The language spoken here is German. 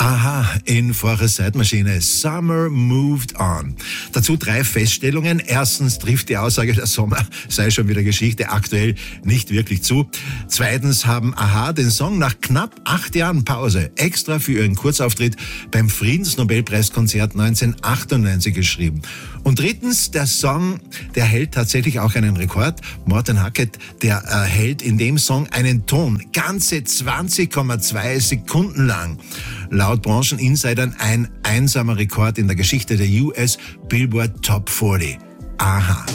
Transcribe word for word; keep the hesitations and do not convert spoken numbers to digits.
Aha, in Vorches Zeitmaschine. Summer moved on. Dazu drei Feststellungen. Erstens trifft die Aussage, der Sommer sei schon wieder Geschichte, aktuell nicht wirklich zu. Zweitens haben Aha den Song nach knapp acht Jahren Pause extra für ihren Kurzauftritt beim Friedensnobelpreiskonzert neunzehnhundertachtundneunzig geschrieben. Und drittens, der Song, der hält tatsächlich auch einen Rekord. Morten Hackett, der äh, hält in dem Song einen Ton ganze zwanzig Komma zwei Sekunden lang. Laut Brancheninsidern ein einsamer Rekord in der Geschichte der U S Billboard Top vierzig. Aha.